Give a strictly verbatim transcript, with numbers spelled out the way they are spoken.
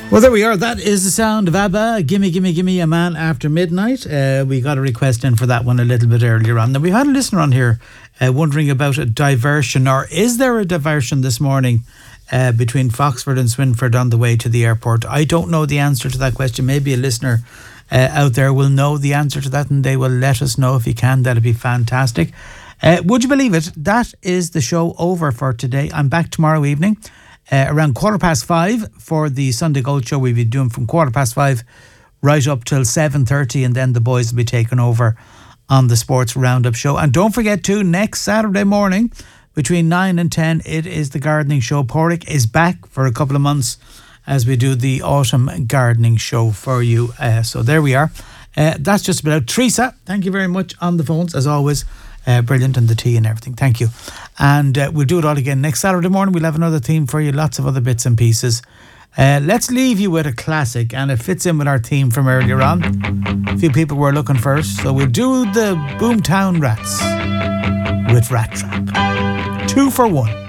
Well, there we are. That is the sound of ABBA. Gimme, gimme, gimme a man after midnight. Uh, we got a request in for that one a little bit earlier on. Now, we had a listener on here uh, wondering about a diversion, or is there a diversion this morning uh, between Foxford and Swinford on the way to the airport? I don't know the answer to that question. Maybe a listener uh, out there will know the answer to that, and they will let us know if you can. That'd be fantastic. Uh, would you believe it? That is the show over for today. I'm back tomorrow evening. Uh, around quarter past five for the Sunday Gold Show. We'll be doing from quarter past five right up till seven thirty, and then the boys will be taking over on the Sports Roundup Show. And don't forget too, next Saturday morning between nine and ten, it is the Gardening Show. Porrick is back for a couple of months as we do the Autumn Gardening Show for you. Uh, so there we are. Uh, that's just about. Teresa, thank you very much on the phones as always. Uh, brilliant, and the tea and everything. Thank you. And uh, we'll do it all again next Saturday morning. We'll have another theme for you, lots of other bits and pieces. Uh, let's leave you with a classic, and it fits in with our theme from earlier on. A few people were looking first, so we'll do the Boomtown Rats with Rat Trap. Two for one.